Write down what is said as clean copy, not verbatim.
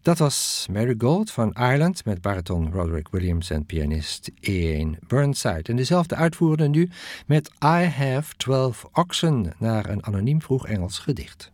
Dat was Marigold van Ireland met bariton Roderick Williams en pianist Ian Burnside. En dezelfde uitvoerde nu met I Have 12 Oxen naar een anoniem vroeg Engels gedicht.